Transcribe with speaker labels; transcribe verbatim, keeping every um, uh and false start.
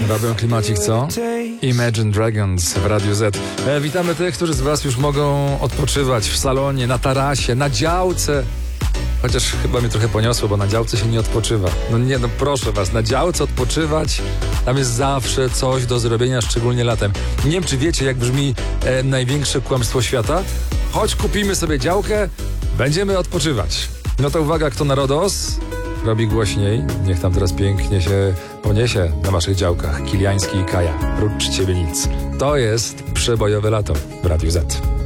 Speaker 1: Robią klimacik, co? Imagine Dragons w Radiu Z. E, witamy tych, którzy z was już mogą odpoczywać w salonie, na tarasie, na działce. Chociaż chyba mnie trochę poniosło, bo na działce się nie odpoczywa. No nie, no proszę was, na działce odpoczywać, tam jest zawsze coś do zrobienia, szczególnie latem. Nie wiem, czy wiecie, jak brzmi e, największe kłamstwo świata? Choć kupimy sobie działkę, będziemy odpoczywać. No to uwaga, kto na RODOS robi głośniej. Niech tam teraz pięknie się poniesie na waszych działkach. Kiliański i Kaja. Prócz ciebie nic. To jest przebojowe lato w Radiu Z.